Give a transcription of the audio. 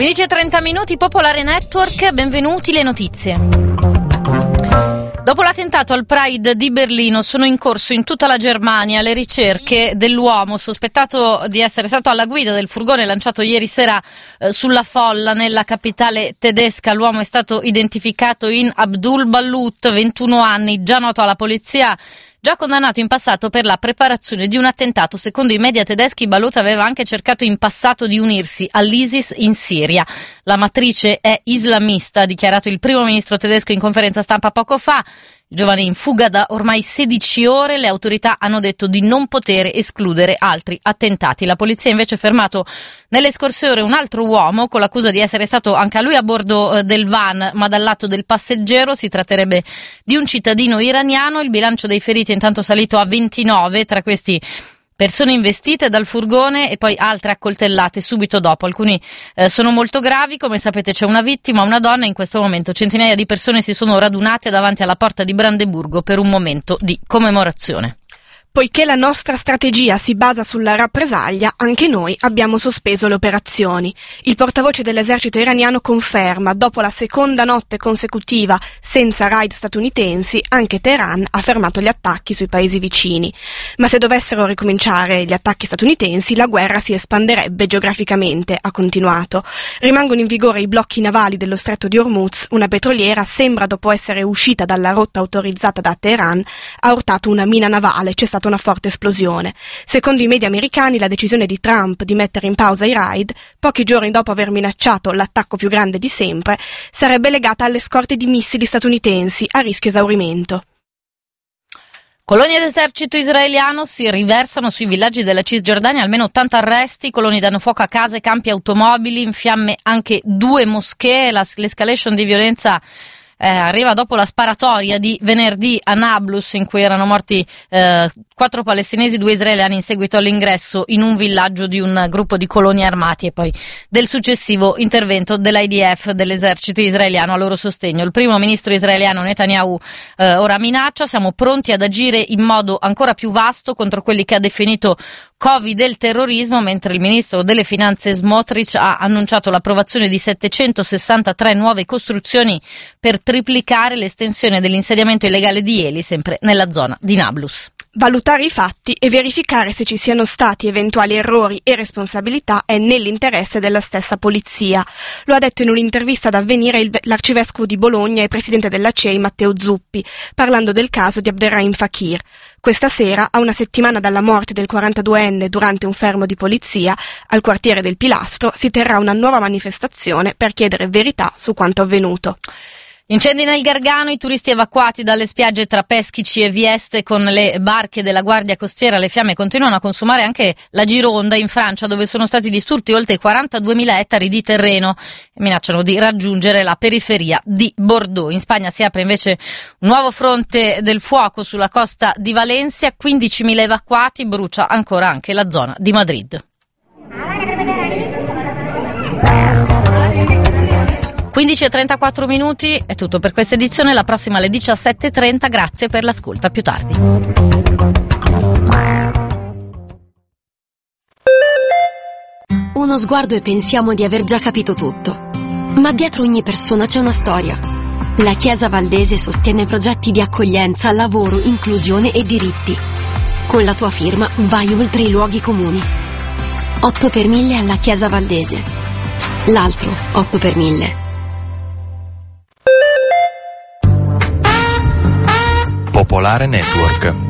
15:30, Popolare Network, benvenuti, le notizie. Dopo l'attentato al Pride di Berlino sono in corso in tutta la Germania le ricerche dell'uomo sospettato di essere stato alla guida del furgone lanciato ieri sera sulla folla nella capitale tedesca. L'uomo è stato identificato in Abdul Balut, 21 anni, già noto alla polizia, già condannato in passato per la preparazione di un attentato. Secondo i media tedeschi, Balut aveva anche cercato in passato di unirsi all'ISIS in Siria. La matrice è islamista, ha dichiarato il primo ministro tedesco in conferenza stampa poco fa. Il giovane è in fuga da ormai 16 ore, le autorità hanno detto di non poter escludere altri attentati. La polizia invece ha fermato nelle scorse ore un altro uomo con l'accusa di essere stato anche a lui a bordo del van, ma dal lato del passeggero. Si tratterebbe di un cittadino iraniano. Il bilancio dei feriti è intanto salito a 29, tra questi persone investite dal furgone e poi altre accoltellate subito dopo. Alcuni sono molto gravi, come sapete c'è una vittima, una donna. In questo momento centinaia di persone si sono radunate davanti alla porta di Brandeburgo per un momento di commemorazione. Poiché la nostra strategia si basa sulla rappresaglia, anche noi abbiamo sospeso le operazioni. Il portavoce dell'esercito iraniano conferma, dopo la seconda notte consecutiva senza raid statunitensi, anche Teheran ha fermato gli attacchi sui paesi vicini. Ma se dovessero ricominciare gli attacchi statunitensi, la guerra si espanderebbe geograficamente, ha continuato. Rimangono in vigore i blocchi navali dello stretto di Hormuz. Una petroliera, sembra dopo essere uscita dalla rotta autorizzata da Teheran, ha urtato una mina navale. C'è stata una forte esplosione. Secondo i media americani, la decisione di Trump di mettere in pausa i raid, pochi giorni dopo aver minacciato l'attacco più grande di sempre, sarebbe legata alle scorte di missili statunitensi a rischio esaurimento. Coloni d'esercito israeliano si riversano sui villaggi della Cisgiordania, almeno 80 arresti, coloni danno fuoco a case, campi, automobili, in fiamme anche 2 moschee. L'escalation di violenza arriva dopo la sparatoria di venerdì a Nablus, in cui erano morti 4 palestinesi, 2 israeliani in seguito all'ingresso in un villaggio di un gruppo di coloni armati e poi del successivo intervento dell'IDF, dell'esercito israeliano, a loro sostegno. Il primo ministro israeliano Netanyahu ora minaccia: siamo pronti ad agire in modo ancora più vasto contro quelli che ha definito Covid del terrorismo, mentre il ministro delle finanze Smotrich ha annunciato l'approvazione di 763 nuove costruzioni per triplicare l'estensione dell'insediamento illegale di Eli, sempre nella zona di Nablus. Valutare i fatti e verificare se ci siano stati eventuali errori e responsabilità è nell'interesse della stessa polizia. Lo ha detto in un'intervista ad Avvenire l'arcivescovo di Bologna e presidente della CEI Matteo Zuppi, parlando del caso di Abderrahim Fakir. Questa sera, a una settimana dalla morte del 42enne durante un fermo di polizia al quartiere del Pilastro, si terrà una nuova manifestazione per chiedere verità su quanto avvenuto. Incendi nel Gargano, i turisti evacuati dalle spiagge tra Peschici e Vieste con le barche della Guardia Costiera. Le fiamme continuano a consumare anche la Gironda, in Francia, dove sono stati distrutti oltre 42.000 ettari di terreno e minacciano di raggiungere la periferia di Bordeaux. In Spagna si apre invece un nuovo fronte del fuoco sulla costa di Valencia, 15.000 evacuati, brucia ancora anche la zona di Madrid. 15:34, è tutto per questa edizione, la prossima alle 17:30, grazie per l'ascolto, a più tardi. Uno sguardo e pensiamo di aver già capito tutto, ma dietro ogni persona c'è una storia. La Chiesa Valdese sostiene progetti di accoglienza, lavoro, inclusione e diritti. Con la tua firma vai oltre i luoghi comuni. 8 per 1000 alla Chiesa Valdese. L'altro 8 per 1000. Popolare Network.